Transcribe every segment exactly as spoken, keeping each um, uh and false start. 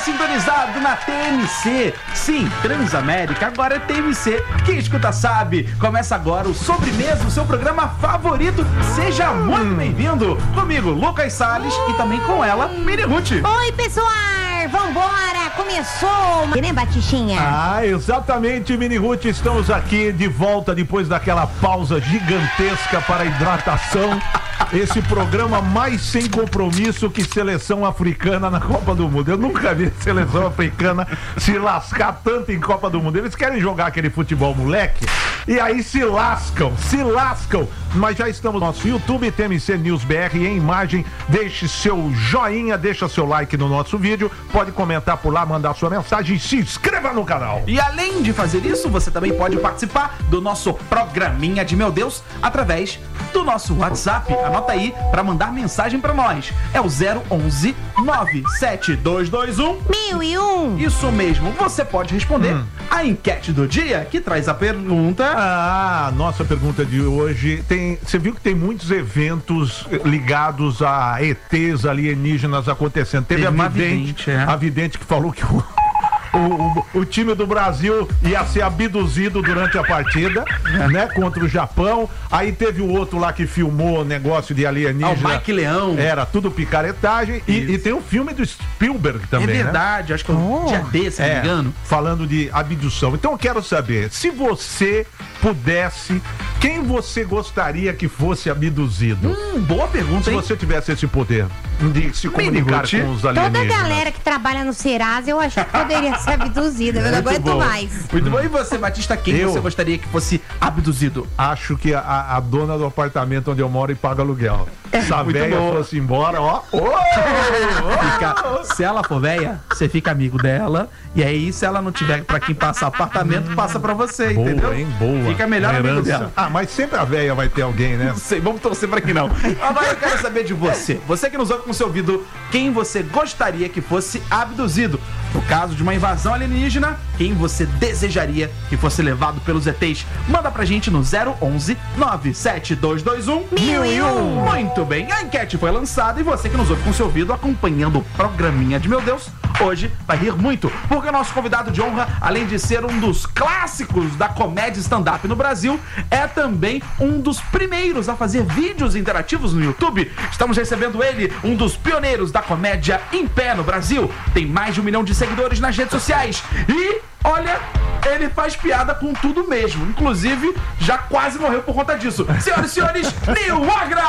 sintonizado na T M C. Sim, Transamérica, agora é T M C. Quem escuta sabe. Começa agora o Sobremesa, o seu programa favorito. Seja muito bem-vindo. Comigo, Lucas Salles, e também com ela, Mini Ruth. Oi, pessoal. Vambora. Começou. Que nem Batichinha. Ah, exatamente, Mini Ruth. Estamos aqui de volta depois daquela pausa gigantesca para a hidratação. Esse programa mais sem compromisso que seleção africana na Copa do Mundo. Eu nunca vi seleção africana se lascar tanto em Copa do Mundo. Eles querem jogar aquele futebol moleque e aí se lascam, se lascam. Mas já estamos no nosso YouTube, T M C News B R em imagem. Deixe seu joinha, deixa seu like no nosso vídeo. Pode comentar por lá, mandar sua mensagem e se inscreva no canal. E além de fazer isso, você também pode participar do nosso programinha de Meu Deus através do nosso WhatsApp. Anota aí para mandar mensagem para nós. É o zero onze nove sete dois dois um Mil e um. Isso mesmo, você pode responder hum. a enquete do dia, que traz a pergunta. Ah, nossa pergunta de hoje tem. Você viu que tem muitos eventos ligados a E Tês alienígenas acontecendo. Teve, Teve a vidente, vidente é. a vidente que falou que o O, o, o time do Brasil ia ser abduzido durante a partida, né, contra o Japão. Aí teve o outro lá que filmou o negócio de alienígena. Ah, o Mike Leão. Era tudo picaretagem. E, e tem um filme do Spielberg também, É verdade, né? Acho que é um dia desse, se não me engano. Falando de abdução. Então eu quero saber, se você pudesse, quem você gostaria que fosse abduzido? Hum, boa pergunta, Se hein? você tivesse esse poder de se comunicar Mini com os alienígenas. Toda a galera que trabalha no Serasa, eu acho que poderia ser abduzida. Eu não aguento mais. Muito bom. E você, Batista, quem Eu? você gostaria que fosse abduzido? Acho que a, a dona do apartamento onde eu moro e paga aluguel. Se a velha fosse embora, ó. Oh, oh, Fica, se ela for velha, você fica amigo dela. E aí, se ela não tiver pra quem passar apartamento, passa pra você, boa, entendeu? Hein? Boa. Fica melhor Herança. amigo dela. Ah, mas sempre a velha vai ter alguém, né? Não sei, vamos torcer pra que não. Agora eu quero saber de você. Você que nos ouve com seu ouvido, quem você gostaria que fosse abduzido? No caso de uma invasão alienígena, quem você desejaria que fosse levado pelos E Tês? Manda pra gente no zero onze nove sete dois dois um Mil e um. Muito bem, a enquete foi lançada e você que nos ouve com seu ouvido acompanhando o programinha de Meu Deus, hoje vai rir muito, porque o nosso convidado de honra, além de ser um dos clássicos da comédia stand-up no Brasil, é também um dos primeiros a fazer vídeos interativos no YouTube. Estamos recebendo ele, um dos pioneiros da comédia em pé no Brasil. Tem mais de um milhão de seguidores nas redes sociais e, olha, ele faz piada com tudo mesmo. Inclusive, já quase morreu por conta disso. Senhoras e senhores, Nil Agra!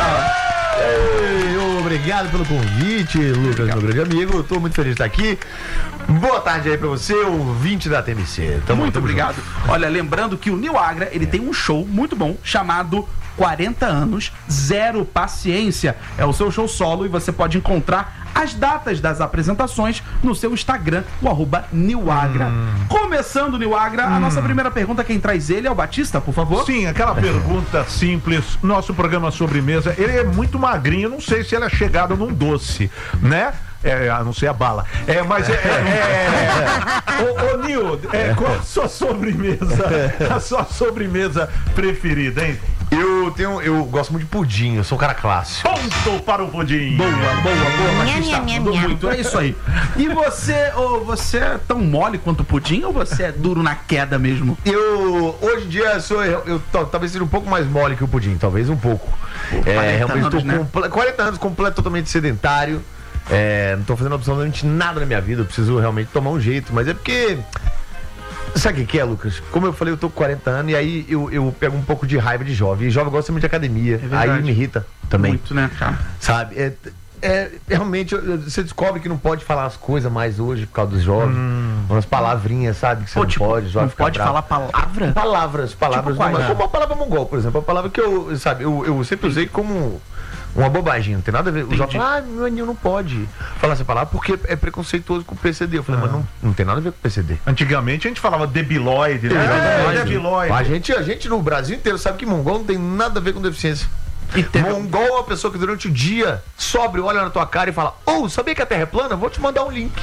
Ei, obrigado pelo convite, Lucas, obrigado. Meu grande amigo. Estou muito feliz de estar aqui. Boa tarde aí pra você, ouvinte da T M C. Tamo, muito tamo obrigado. Junto. Olha, lembrando que o Nil Agra, ele tem um show muito bom chamado quarenta anos, Zero Paciência. É o seu show solo e você pode encontrar as datas das apresentações no seu Instagram, o arroba Nilagra. Hum. Começando, Nilagra, hum. a nossa primeira pergunta, quem traz ele é o Batista, por favor. Sim, aquela pergunta simples. Nosso programa Sobremesa, ele é muito magrinho, não sei se ele é chegado num doce, né? É, a não ser a bala. É, mas é. é, é, ô, ô Nil, é, qual a sua sobremesa? A sua sobremesa preferida, hein? Eu tenho. Eu gosto muito de pudim, eu sou um cara clássico. Ponto para o pudim. Boa, boa, boa, Batista. Minha, minha, Mudou minha. muito, é isso aí. E você, oh, você é tão mole quanto o pudim ou você é duro na queda mesmo? Eu, hoje em dia, sou, eu, eu, eu talvez seja um pouco mais mole que o pudim, talvez um pouco. Pô, é, realmente estou né? com quarenta anos, completo, totalmente sedentário. É, não tô fazendo absolutamente nada na minha vida, eu preciso realmente tomar um jeito, mas é porque. Sabe o que é, Lucas? Como eu falei, eu tô com quarenta anos e aí eu, eu pego um pouco de raiva de jovem. E jovem gosta muito de academia, é aí me irrita também. Muito, né, cara? Sabe? É, é, realmente, você descobre que não pode falar as coisas mais hoje por causa dos jovens. Hum. Umas palavrinhas, sabe? Que você Pô, não tipo, pode. Não pode bravo. Falar palavra? Palavras, palavras. Tipo, não, como a palavra mongol, por exemplo. A palavra que eu, sabe, eu, eu sempre usei como uma bobagem, não tem nada a ver. O jovem fala, ah, meu anil não pode falar essa palavra porque é preconceituoso com o P C D. Eu falei, ah. mas não, não tem nada a ver com o P C D. Antigamente a gente falava debilóide, né? É, é, debilóide. A gente, a gente no Brasil inteiro sabe que mongol não tem nada a ver com deficiência. teve- Mongol é uma pessoa que durante o dia sobe, olha na tua cara e fala: Ô, oh, sabia que a Terra é plana? Vou te mandar um link.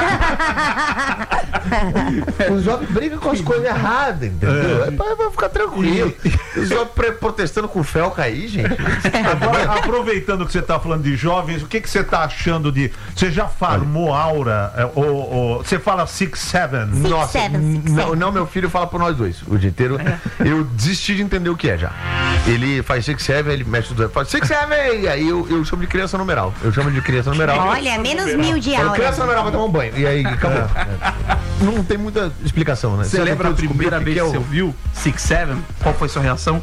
Os jovens brigam com as coisas erradas, entendeu? É. Vai, vai ficar tranquilo. Os jovens pre- protestando com o Felca aí, gente. Agora, aproveitando que você tá falando de jovens, o que que você tá achando de... Você já farmou aura? É, ou, ou- você fala six, seven? Six, Nossa, seven, six, não, seven. não, meu filho fala por nós dois o dia inteiro. Eu desisti de entender o que é já. Ele faz six, seven, ele mexe tudo. Faz six, seven, e aí eu, eu chamo de criança numeral. Eu chamo de criança numeral. Olha, menos mil de Falo, aula. criança numeral vai tomar um banho. E aí acabou. Não tem muita explicação, né? Você lembra a primeira vez que você eu ouviu Six Seven? Qual foi sua reação?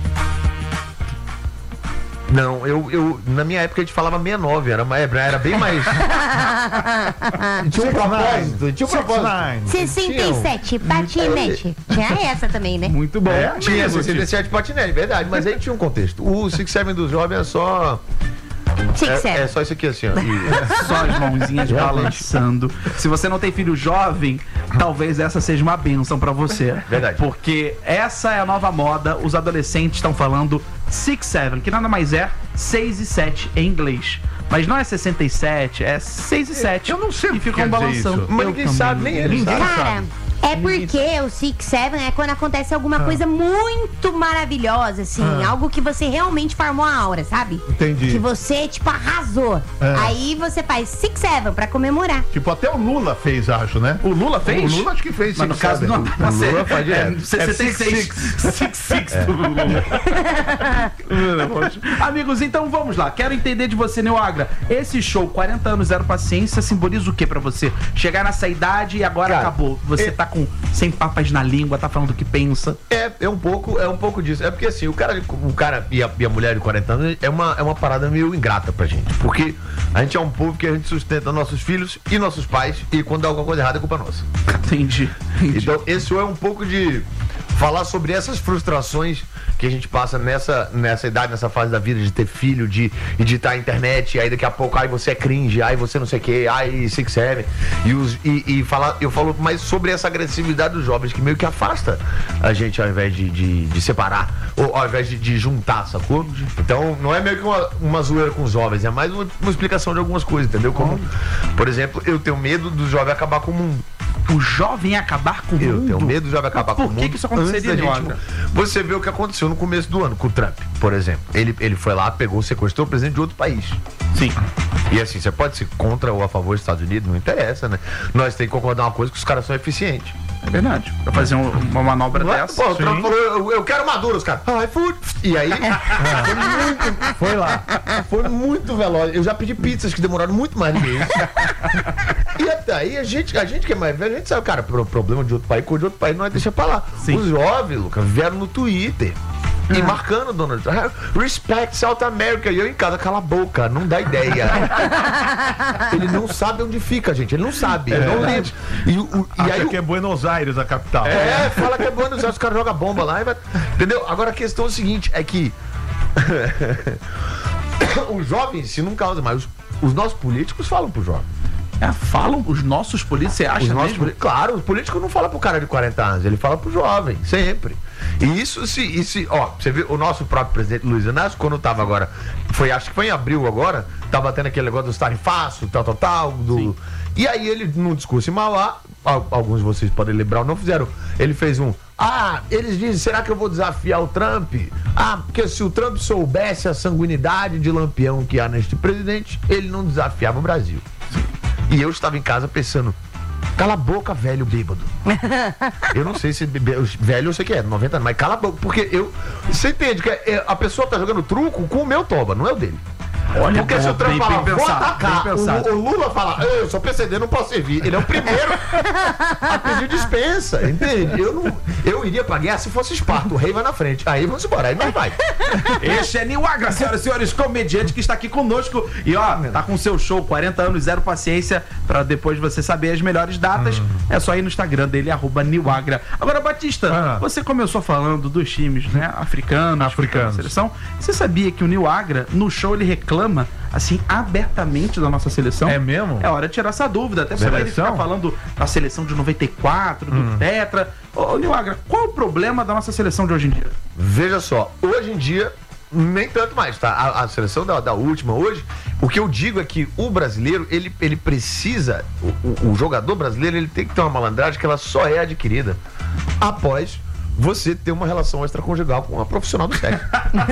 Não, eu, eu. Na minha época a gente falava sessenta e nove, era, mais- era bem mais. Tinha um propósito. Tinha um propósito. sessenta e sete, patinete. Tinha essa também, né? Muito bom. É, tinha sessenta e sete patinete, verdade, mas aí tinha um contexto. O six seven dos jovens é só. Six, É, seven. é só isso aqui assim, ó. E- Só as mãozinhas balançando. Se você não tem filho jovem, talvez essa seja uma bênção pra você. Verdade. Porque essa é a nova moda. Os adolescentes estão falando six seven, que nada mais é seis e sete em inglês. Mas não é sessenta e sete, é seis e sete. Eu não sei o E que ficam quer dizer balançando. isso. Mas Eu ninguém também sabe, não nem sei. eles Ninguém sabem. Cara, é porque o Six Seven é quando acontece alguma coisa muito maravilhosa, assim. Ah. Algo que você realmente farmou a aura, sabe? Entendi. Que você, tipo, arrasou. É. Aí você faz Six Seven pra comemorar. Tipo, até o Lula fez, acho, né? O Lula fez? O Lula acho que fez. Mas no six, caso seven. não, O Lula faz direto. é sessenta e seis. six six do Lula. Amigos, então vamos lá. Quero entender de você, Neo Agra. Esse show, quarenta anos, zero paciência, simboliza o que pra você? Chegar nessa idade e agora Cara, acabou. Você é- tá com sem papas na língua, tá falando o que pensa. É, é um pouco, é um pouco disso. É porque assim, o cara, o cara e, a, e a mulher de quarenta anos é uma, é uma parada meio ingrata pra gente. Porque a gente é um povo que a gente sustenta nossos filhos e nossos pais, e quando dá alguma coisa errada é culpa nossa. Entendi. Entendi. Então, esse é um pouco de falar sobre essas frustrações que a gente passa nessa, nessa idade, nessa fase da vida, de ter filho, de editar a internet, e aí daqui a pouco, ai, você é cringe, ai, você não sei o que, ai, six seven, e, os, e, e falar, eu falo mais sobre essa agressividade dos jovens, que meio que afasta a gente ao invés de, de, de separar, ou ao invés de, de juntar, sacou? Então, não é meio que uma, uma zoeira com os jovens, é mais uma, uma explicação de algumas coisas, entendeu? Como, por exemplo, eu tenho medo do jovem acabar com o mundo. O jovem acabar com o Eu mundo. tenho medo de acabar Por com o que mundo. que isso aconteceria, antes da Neo Agra? Você vê o que aconteceu no começo do ano com o Trump, por exemplo. Ele, ele foi lá, pegou, sequestrou o presidente de outro país. Sim. E assim, você pode ser contra ou a favor dos Estados Unidos, não interessa, né? Nós temos que concordar uma coisa, que os caras são eficientes. É verdade. Pra fazer um- uma manobra Não é? dessa. Pô, o Trump falou, eu, eu quero Maduro, os caras. Ai, fui. E aí, foi muito, Foi lá. foi muito veloz. Eu já pedi pizzas que demoraram muito mais do que isso. E até aí, a gente, a gente que é mais velho, a gente sabe, cara, pro problema de outro país, coisa de outro país, nós deixa pra lá. Sim. Os jovens, Lucas, vieram no Twitter. E marcando o Donald Trump. Respect South America. E eu em casa, cala a boca, não dá ideia. Ele não sabe onde fica, gente. Ele não sabe. Ele não lembra. E, o- e Acha aí, que é Buenos Aires a capital. é, fala que é Buenos Aires, os caras jogam bomba lá e vai. Entendeu? Agora a questão é o seguinte: é que os jovens se não causam, mas os, os nossos políticos falam pro jovem. É, falam os nossos políticos, você acha Os nossos mesmo? poli- Claro, o político não fala pro cara de quarenta anos, ele fala pro jovem, sempre. E isso se, e se ó, você vê o nosso próprio presidente Luiz Inácio, quando tava agora, foi, acho que foi em abril agora, tava tendo aquele negócio do tarifaço, tal, tal, tal, do... E aí ele, num discurso em Mauá, al- alguns de vocês podem lembrar, não fizeram, ele fez um, ah, eles dizem, será que eu vou desafiar o Trump? Ah, porque se o Trump soubesse a sanguinidade de lampião que há neste presidente, ele não desafiava o Brasil. E eu estava em casa pensando, cala a boca, velho bêbado. Eu não sei se bebe- velho eu sei que é, noventa anos, mas cala a boca, porque eu. Você entende que é- a pessoa tá jogando truco com o meu toba, não é o dele. Olha, Porque se o Trump bem- fala, bem vou pensado, atacar, bem pensado. o, o Lula fala, eu sou P C D, não posso servir. Ele é o primeiro a pedir dispensa, entende? Eu, não, eu iria pra guerra se fosse Esparta, o rei vai na frente. Aí vamos embora, aí nós vai. Este é Neo Agra, senhoras e senhores, comediante que está aqui conosco. E ó, tá com seu show, quarenta anos, zero paciência. Pra depois você saber as melhores datas, é só ir no Instagram dele, arroba Neo Agra. Agora, Batista, Ah. você começou falando dos times, né, africanos, Africanos. da seleção. Você sabia que o Neo Agra, no show, ele reclama, assim, abertamente da nossa seleção? É mesmo? É hora de tirar essa dúvida. Até porque ele Seleção? fica falando da seleção de noventa e quatro, do Tetra. Ô, Neo Agra, qual o problema da nossa seleção de hoje em dia? Veja só, hoje em dia, nem tanto mais, tá? A, a seleção da, da última hoje, o que eu digo é que o brasileiro, ele, ele precisa, o, o, o jogador brasileiro, ele tem que ter uma malandragem que ela só é adquirida após você ter uma relação extraconjugal com uma profissional do sexo.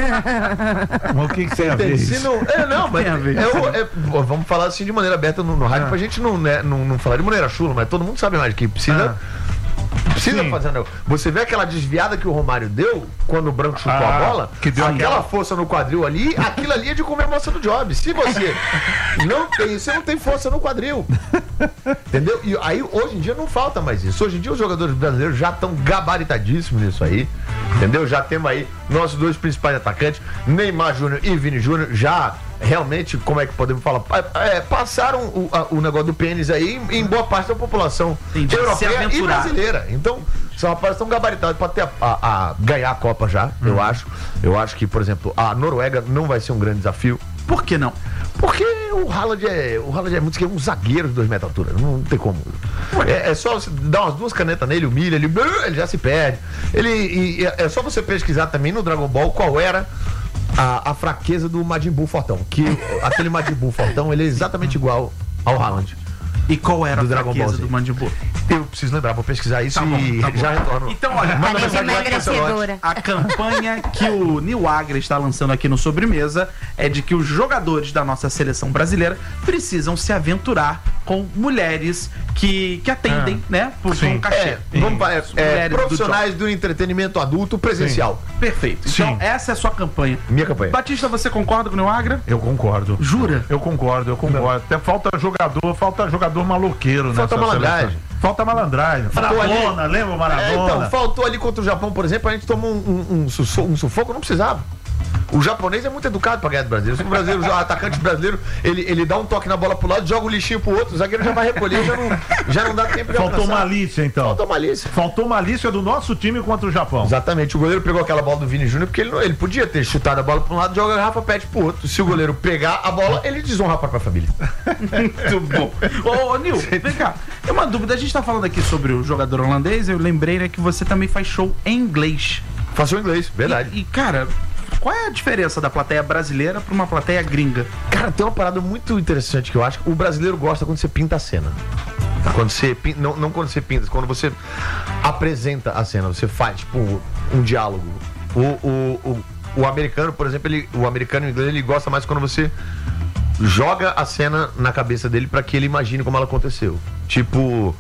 Mas o que, que você tem a ver Se isso? não, é, não, mas Tem a ver. é o- é- vamos falar assim de maneira aberta no, no rádio, Ah. pra gente não, né, não, não falar de maneira chula, mas todo mundo sabe mais que precisa. Precisa Sim. fazer um negócio. Você vê aquela desviada que o Romário deu quando o Branco chutou Ah, a bola, que deu aquela aquela- força no quadril ali, aquilo ali é de comer maçã do job. Se você não tem, você não tem força no quadril. Entendeu? E aí hoje em dia não falta mais isso. Hoje em dia os jogadores brasileiros já estão gabaritadíssimos nisso aí. Entendeu? Já temos aí nossos dois principais atacantes, Neymar Júnior e Vini Júnior, já realmente, como é que podemos falar? É, passaram o, a- o negócio do pênis aí em, em boa parte da população Entendi. Se europeia e aventurar. brasileira. Então, são rapazes tão gabaritados para ter a, a- a ganhar a Copa já, eu acho. Eu acho que, por exemplo, a Noruega não vai ser um grande desafio. Por que não? Porque o Haaland é, o Haaland é muito que é um zagueiro de dois metros de altura. Não tem como. É, é só você dar umas duas canetas nele, humilha, ele, ele já se perde. Ele, e, e é só você pesquisar também no Dragon Ball qual era a, a fraqueza do Majin Buu Fortão. Que aquele Majin Buu Fortão, ele é exatamente igual ao Haaland. E qual era Do a Dragon fraqueza Ball Z. do Mandibu? Eu preciso lembrar, vou pesquisar isso Tá bom, e tá bom. já retorno. Então, olha, Manda Além de mensagem lá que você emagrecedora. a campanha que o Nil Agra está lançando aqui no Sobremesa é de que os jogadores da nossa seleção brasileira precisam se aventurar com mulheres que, que atendem, né? Por Sim. um cachê. É, vamos para, Isso, é, mulheres do profissionais do, entretenimento adulto presencial. job. Perfeito. Então, Sim. essa é a sua campanha. Minha campanha. Batista, você concorda com o Nil Agra? Eu concordo. Jura? Eu concordo, eu concordo. Até falta jogador, falta jogador maloqueiro, Falta nessa malandragem. seleção. Falta malandragem. Faltou Maradona, ali- lembra o É, Maradona? então, faltou ali contra o Japão, por exemplo, a gente tomou um, um, um, susso- um sufoco, não precisava. O japonês é muito educado pra ganhar do brasileiro. Se o brasileiro, o atacante brasileiro, ele, ele dá um toque na bola pro lado, joga o lixinho pro outro, o zagueiro já vai recolher, já não, já não dá tempo de Faltou alcançar. malícia, então. Faltou malícia. Faltou malícia do nosso time contra o Japão. Exatamente, o goleiro pegou aquela bola do Vini Júnior porque ele, não- ele podia ter chutado a bola para um lado e joga a garrafa pet pro outro. Se o goleiro pegar a bola, ele desonra a própria família. Muito bom. Ô, ô Nil, vem cá. Tem uma dúvida. A gente tá falando aqui sobre o jogador holandês. Eu lembrei, né, que você também faz show em inglês. Faço o inglês, verdade. E, e, cara, qual é a diferença da plateia brasileira pra uma plateia gringa? Cara, tem uma parada muito interessante que eu acho. O brasileiro gosta quando você pinta a cena. Quando você pinta, não, não quando você pinta, quando você apresenta a cena, você faz, tipo, um diálogo. O, o, o, o americano, por exemplo, ele, o americano e o inglês, ele gosta mais quando você joga a cena na cabeça dele pra que ele imagine como ela aconteceu. Tipo,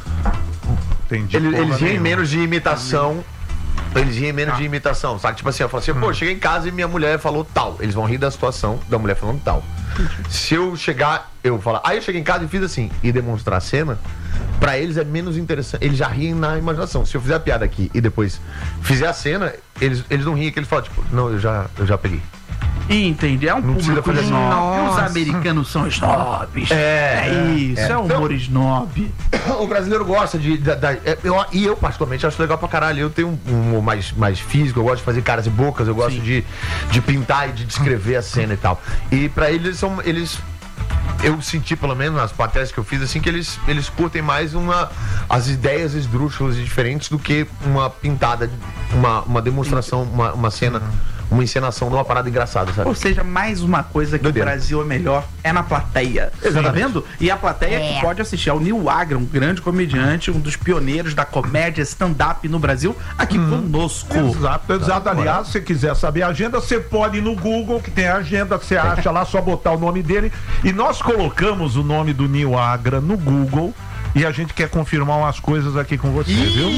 Entendi. ele, porra eles riem nenhuma. menos de imitação. Eles riem menos de imitação, sabe? Tipo assim, eu falo assim, pô, cheguei em casa e minha mulher falou tal. Eles vão rir da situação da mulher falando tal. Se eu chegar, eu falar, aí eu cheguei em casa e fiz assim, e demonstrar a cena, pra eles é menos interessante. Eles já riem na imaginação. Se eu fizer a piada aqui e depois fizer a cena, eles, eles não riem, que eles falam, tipo, não, eu já, eu já peguei. Entendi. É um Não precisa público fazer assim. snob. Os Nossa. americanos são snobs. É, É isso, é, é. humor snob. O brasileiro gosta de. Da, da- é, eu, e eu, particularmente, acho legal pra caralho. Eu tenho um, um humor mais, mais físico, eu gosto de fazer caras e bocas, eu gosto Sim. de, de pintar e de descrever a cena e tal. E pra eles são. Eles. Eu senti, pelo menos, nas plateias que eu fiz, assim, que eles, eles curtem mais uma, as ideias esdrúxulas e diferentes do que uma pintada, uma, uma demonstração, uma, uma cena, uma encenação de uma parada engraçada, sabe? Ou seja, mais uma coisa que Doideira. o Brasil é melhor é na plateia. Tá Exatamente. vendo? E a plateia É. que pode assistir ao Nil Agra, um grande comediante, um dos pioneiros da comédia stand-up no Brasil, aqui conosco. Exato, exato. Aliás, se você quiser saber a agenda, você pode ir no Google, que tem a agenda, você acha lá, só botar o nome dele. E nós colocamos o nome do Nil Agra no Google e a gente quer confirmar umas coisas aqui com você, viu?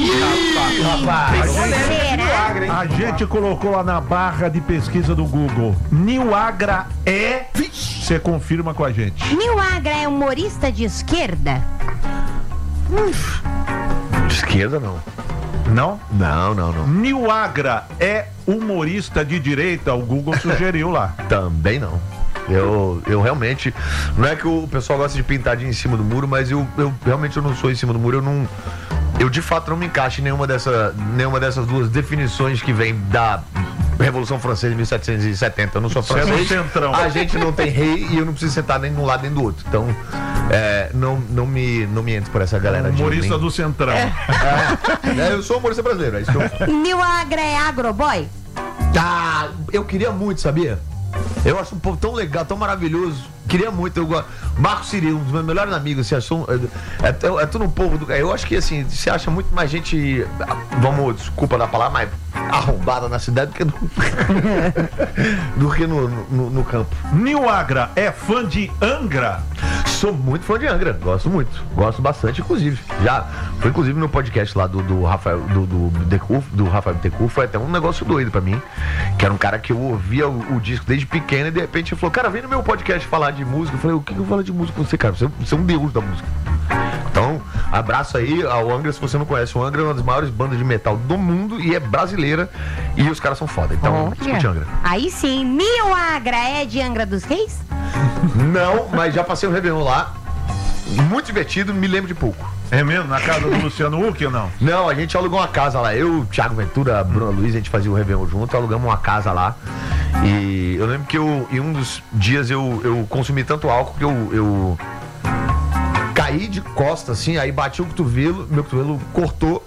Rapaz, Será? A gente colocou lá na barra de pesquisa do Google. Nil Agra é. Você confirma com a gente. Nil Agra é humorista de esquerda? de esquerda não. Não? Não, não, não. Nil Agra é humorista de direita, o Google sugeriu lá. Também não. Eu, eu realmente. Não é que o pessoal gosta de pintar de em cima do muro, mas eu, eu realmente eu não sou em cima do muro. Eu não. Eu de fato não me encaixo em nenhuma, dessa, nenhuma dessas duas definições que vem da Revolução Francesa de mil setecentos e setenta. Eu não sou Você é do francês. centrão. A gente não tem rei e eu não preciso sentar nem de um lado nem do outro. Então, é, não, não, me, não me entre por essa galera de. Humorista nem- do Centrão. É, eu sou humorista brasileiro, é isso que eu. Nil Agra é agroboy? Ah, eu queria muito, sabia? Eu acho um povo tão legal, tão maravilhoso. Queria muito, eu gosto. Marco Cirilo, um dos meus melhores amigos, você achou. É, é, é tudo um povo do. Eu acho que assim, você acha muito mais gente. Vamos, desculpa da palavra, mas arrombada na cidade do que no, do que no, no, no campo. Nil Agra é fã de Angra? Sou muito fã de Angra, gosto muito. Gosto bastante, inclusive. Já foi inclusive no podcast lá do, do Rafael do, do, Decuf, do Rafael Bittencourt, foi até um negócio doido pra mim. Que era um cara que eu ouvia o, o disco desde pequeno e de repente ele falou, cara, vem no meu podcast falar de música. Eu falei, o que, que eu falo de música com você, cara? Você, você é um deus da música. Então, abraço aí ao Angra, se você não conhece. O Angra é uma das maiores bandas de metal do mundo e é brasileira. E os caras são foda. Então, escute Angra. Aí sim, Nil Agra é de Angra dos Reis? Não, mas já passei o Réveillon lá. Muito divertido, me lembro de pouco. É mesmo? Na casa do Luciano Huck ou não? Não, a gente alugou uma casa lá. Eu, Thiago Ventura, a Bruna Luiz, a gente fazia o Réveillon junto, alugamos uma casa lá. E eu lembro que eu, em um dos dias eu, eu consumi tanto álcool que eu, eu caí de costas, assim, aí bati o cotovelo, meu cotovelo cortou.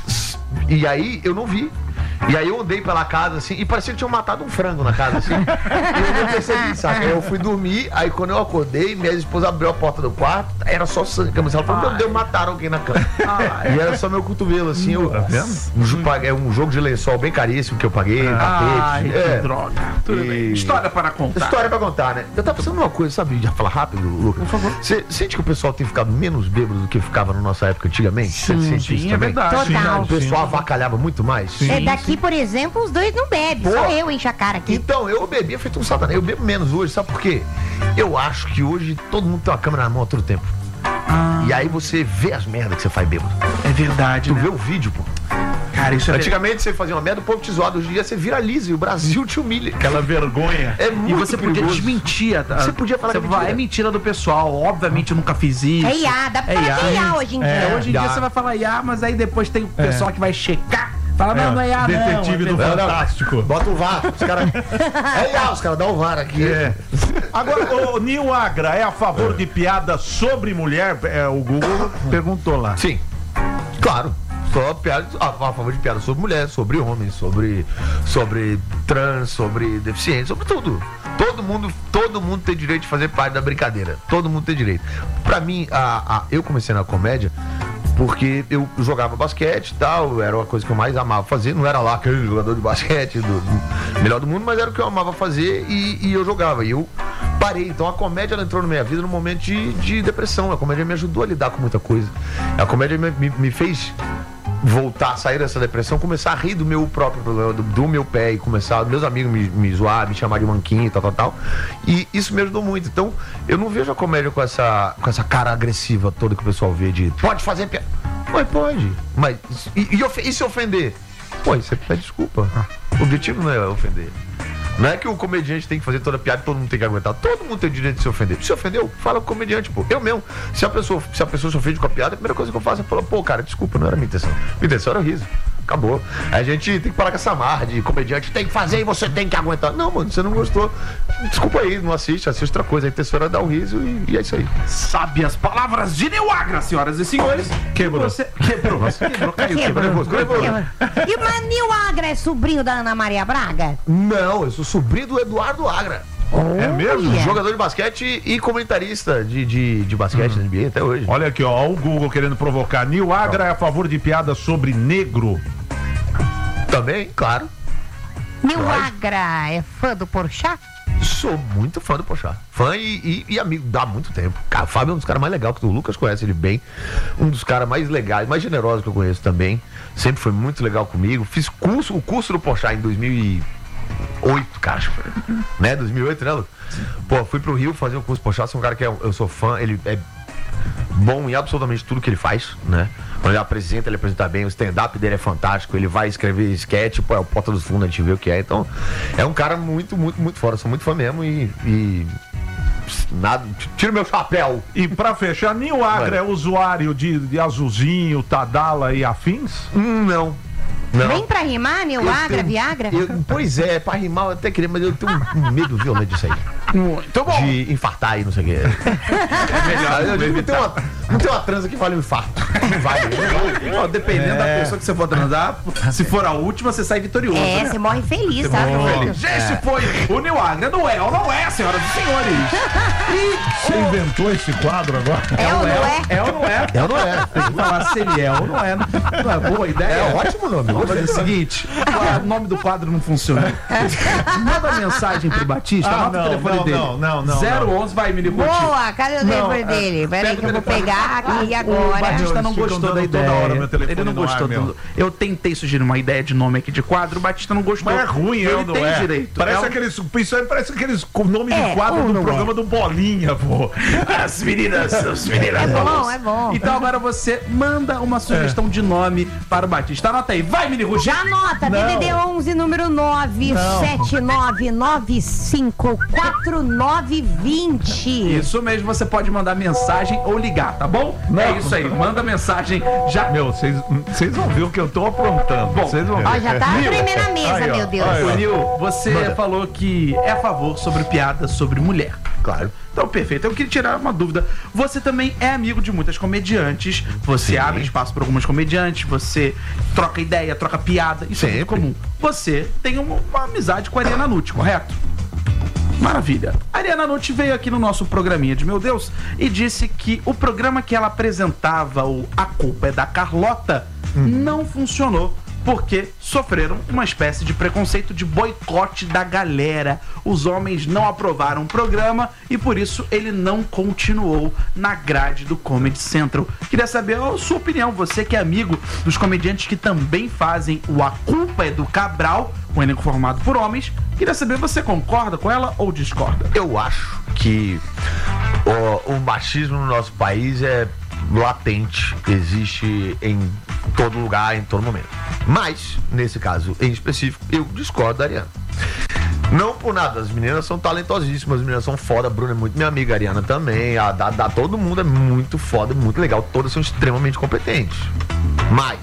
E aí eu não vi. E aí eu andei pela casa, assim, e parecia que tinham matado um frango na casa, assim. E eu não percebi, saca? Eu fui dormir, aí quando eu acordei, minha esposa abriu a porta do quarto, era só sangue. Ela falou, meu Deus, mataram alguém na cama. Ai. E era só meu cotovelo, assim. Eu, tá vendo? Um, é um jogo de lençol bem caríssimo que eu paguei, Ai, tapete. É. que droga. Tudo E- bem. História para contar. História pra contar, né? Eu tava pensando numa coisa, sabe? Já falar rápido, Lucas. Por favor. Você sente que o pessoal tem ficado menos bêbado do que ficava na nossa época antigamente? Você sente isso Sim, é também? verdade. Total. O pessoal avacalhava muito mais? É, daqui, por exemplo, os dois não bebem. Pô. Só eu encho a cara aqui. Então, eu bebia feito um satanás. Eu bebo menos hoje, sabe por quê? Eu acho que hoje todo mundo tem uma câmera na mão a todo tempo. Ah, E aí você vê as merdas que você faz bêbado. é verdade, Tu né? vê o vídeo, pô. Cara, isso é Antigamente você fazia uma merda, o povo te zoava. Hoje em dia você viraliza e o Brasil te humilha. Aquela vergonha. É E muito você podia perigoso. desmentir. a- Você podia falar você que é vai, mentira. é mentira do pessoal. Obviamente eu nunca fiz isso. É I A, dá pra falar que é I A hoje em É, dia. hoje em Dá. dia você vai falar I A, mas aí depois tem o pessoal que vai checar. Fala, não, não é I A, Detetive não. do é Não, não. Fantástico. Bota o V A R. Os caras. É I A, os caras dão o V A R aqui. É. Agora, o Nil Agra é a favor de piada sobre mulher? É, o Google perguntou lá. Sim, claro. Só piada, a, a favor de piada sobre mulher, sobre homens, sobre, sobre trans, sobre deficientes, sobre tudo. Todo mundo, todo mundo tem direito de fazer parte da brincadeira. Todo mundo tem direito. Pra mim, a, a, eu comecei na comédia porque eu jogava basquete e tal, era uma coisa que eu mais amava fazer. Não era lá aquele jogador de basquete do, do melhor do mundo, mas era o que eu amava fazer e, e eu jogava. E eu parei. Então a comédia ela entrou na minha vida num momento de, de depressão. A comédia me ajudou a lidar com muita coisa. A comédia me, me, me fez voltar, sair dessa depressão, começar a rir do meu próprio problema, do, do meu pé e começar, meus amigos me, me zoar, me chamar de manquinho, tal, tal, tal. E isso me ajudou muito. Então, eu não vejo a comédia com essa, com essa cara agressiva toda que o pessoal vê de pode fazer piada. Pode, pode. Mas, e, e, ofe- e se ofender? Pô, você pede desculpa. O objetivo não é ofender. Não é que o comediante tem que fazer toda piada e todo mundo tem que aguentar. Todo mundo tem o direito de se ofender. Se ofendeu, fala com o comediante, pô. Eu mesmo. Se a pessoa, se a pessoa se ofende com a piada, a primeira coisa que eu faço é falar, pô, cara, desculpa, não era minha intenção. Minha intenção era o riso. Acabou. Aí a gente tem que parar com essa marra de comediante tem que fazer e você tem que aguentar. Não, mano, você não gostou. Desculpa aí, não assiste, assiste outra coisa. A intenção era dar o riso e, e é isso aí. Sabe as palavras de Nil Agra, senhoras e senhores. Quebrou. Você... Quebrou. Quebrou, caiu, quebrou. Quebrou. quebrou. E o Nil Agra é sobrinho da Ana Maria Braga? Não, eu sou sobrinho do Eduardo Agra. É mesmo? Olha. Jogador de basquete e comentarista de, de, de basquete na N B A até hoje. Olha aqui, ó, ó, o Google querendo provocar. Nil Agra é a favor de piada sobre negro? Também, claro. Nil Lógico. Agra é fã do Porchat? Sou muito fã do Porchat. Fã e, e, e amigo dá muito tempo. Cara, o Fábio é um dos caras mais legais que o Lucas conhece ele bem. Um dos caras mais legais, mais generosos que eu conheço também. Sempre foi muito legal comigo. Fiz curso, o curso do Porchat em dois mil e oito, cara. Acho que foi, né? dois mil e oito, né, Lucas? Pô, fui pro Rio fazer o curso do Porchat. Sou um cara que é- eu sou fã. Ele é bom em absolutamente tudo que ele faz, né? Quando ele apresenta, ele apresenta bem, o stand-up dele é fantástico, ele vai escrever sketch, pô, é o Porta dos Fundos, a gente vê o que é. Então, é um cara muito, muito, muito fora. Sou muito fã mesmo e. e nada. Tira o meu chapéu. E pra fechar, Nil Agra Vai. é usuário de, de Azulzinho, Tadala e afins? Hum, não. Não. Nem pra rimar, Nil Agra, tenho- Viagra? eu- pois é, pra rimar eu até queria, mas eu tenho um medo violento disso aí. Muito bom. De infartar e não sei o quê. É melhor. Eu digo, não, tem uma, não tem uma transa que vale um infarto. Não vale, não vale. Ó, dependendo da É. pessoa que você for transar, se for a última, você sai vitorioso. É, né? você morre feliz, tá? Gente, Esse foi o Nil Agra. Não é ou não é, senhoras e senhores? Você inventou esse quadro agora? É ou não é? É ou não é? É ou não é? Tem que falar se ele é ou não é. Não é boa ideia? É ótimo nome. Vamos fazer o seguinte: o nome do quadro não funciona. Manda mensagem pro Batista, Ah, anota não, o telefone não, dele. não, não, não, zero onze, vai, Mini Ruth. Boa, cadê o telefone dele? Peraí pega que eu o vou telefone. pegar aqui O agora. Batista não Eles ficam gostou dando da toda ideia. hora meu telefone Ele não no gostou. ar, meu. do- Eu tentei sugerir uma ideia de nome aqui de quadro, o Batista não gostou. Mas é ruim, Ele eu não tem é. direito. Parece É um- aqueles. Isso aí parece aqueles com nome É, de quadro ou do não programa é? do Bolinha, pô. As meninas, as meninas. É bom, é bom. Então agora você manda uma sugestão de nome para o Batista. Anota aí. Vai, Mini Ruth. Já anota, D D D onze, número nove sete nove nove cinco quatro nove dois zero. Isso mesmo, você pode mandar mensagem ou ligar, tá bom? É isso aí, manda mensagem já. Meu, vocês vocês vão ver o que eu tô aprontando. Bom, Vocês vão ver. Ó, já tá tremendo a mesa, Aí, ó, meu Deus. aí, ó. Ô, Nil, você falou que é a favor sobre piada sobre mulher. Claro. Então, perfeito. Eu queria tirar uma dúvida. Você também é amigo de muitas comediantes. Você Sim. abre espaço para algumas comediantes. Você troca ideia, troca piada. Isso é muito Sempre. comum. Você tem uma, uma amizade com a Ariana Nutti, correto? Maravilha. A Ariana Nutti veio aqui no nosso programinha de Meu Deus e disse que o programa que ela apresentava, o A Culpa é da Carlota, não funcionou. Porque sofreram uma espécie de preconceito de boicote da galera. Os homens não aprovaram o programa e por isso ele não continuou na grade do Comedy Central. Queria saber a sua opinião, você que é amigo dos comediantes que também fazem o A Culpa é do Cabral, um elenco formado por homens. Queria saber, você concorda com ela ou discorda? Eu acho que o, o machismo no nosso país é latente, existe em todo lugar, em todo momento. Mas, nesse caso em específico, eu discordo da Ariana. Não por nada, as meninas são talentosíssimas, as meninas são foda, a Bruna é muito minha amiga, a Ariana também, a da, da todo mundo é muito foda, muito legal, todas são extremamente competentes. Mas,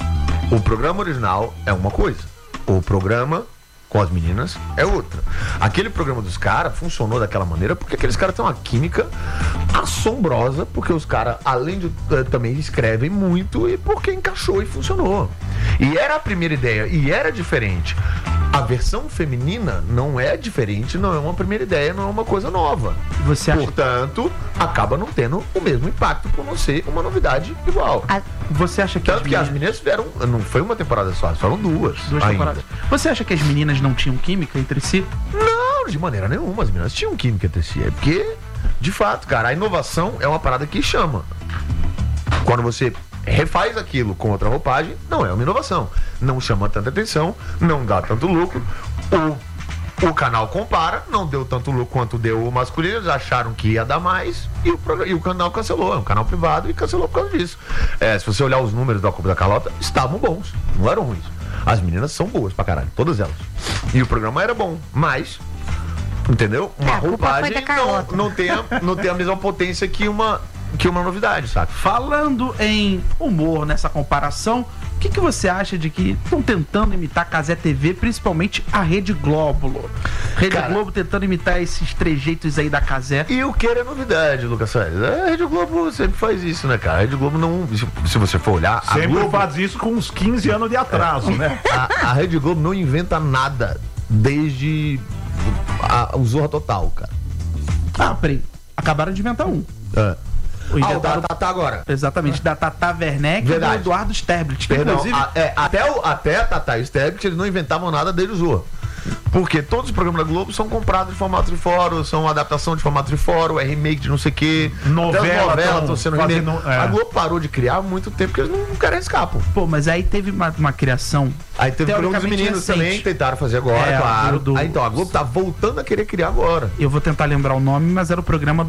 o programa original é uma coisa, o programa com as meninas é outra. Aquele programa dos caras funcionou daquela maneira porque aqueles caras têm uma química assombrosa, porque os caras, além de uh, também escrevem muito e porque encaixou e funcionou. E era a primeira ideia, e era diferente. A versão feminina não é diferente, não é uma primeira ideia, não é uma coisa nova. Você acha, Portanto, acaba não tendo o mesmo impacto por não ser uma novidade igual. A- você acha que Tanto que as meninas tiveram, não foi uma temporada só, foram duas. duas ainda. temporadas. Você acha que as meninas não tinham química entre si? Não, de maneira nenhuma. As meninas tinham química entre si. É porque, de fato, cara, a inovação é uma parada que chama. Quando você refaz aquilo com outra roupagem, não é uma inovação. Não chama tanta atenção, não dá tanto lucro. O, o canal compara, não deu tanto lucro quanto deu o masculino, eles acharam que ia dar mais e o, programa- e o canal cancelou. É um canal privado e cancelou por causa disso. É, se você olhar os números da Copa da Carlota, estavam bons, não eram ruins. As meninas são boas pra caralho, todas elas. E o programa era bom, mas, entendeu? Uma É, a culpa foi roupagem da Carlota. não, não, tem a, não tem a mesma potência que uma, que uma novidade, sabe? Falando em humor nessa comparação, o que, que você acha de que estão tentando imitar a Cazé T V, principalmente a Rede Globo? Rede Cara, Globo tentando imitar esses trejeitos aí da Cazé. E o que é novidade, Lucas Salles? A Rede Globo sempre faz isso, né, cara? A Rede Globo não. Se, se você for olhar. A, Sempre Globo, faz isso com uns quinze anos de atraso, né? a, a Rede Globo não inventa nada desde a, o Zorra Total, cara. Ah, peraí. Acabaram de inventar um. É. O Ah, o inventaram- da Tatá agora. Exatamente, da Tata Werneck e do Verdade. Eduardo Sterblit. Que, Perdão, inclusive, a- é, até, o, até a Tatá e o Sterblit, eles não inventavam nada desde o Zorra. Porque todos os programas da Globo são comprados de formato de fórum, são adaptação de formato de fórum, é remake de não sei o quê. Novela, Até as novelas tão estão sendo fazendo- remake. é. A Globo parou de criar há muito tempo porque eles não, não querem arriscar, pô. pô, mas aí teve uma, uma criação. Aí teve o programa dos teoricamente meninos recente. também, tentaram fazer agora, É, claro. do- do- Aí então, a Globo tá voltando a querer criar agora. Eu vou tentar lembrar o nome, mas era o programa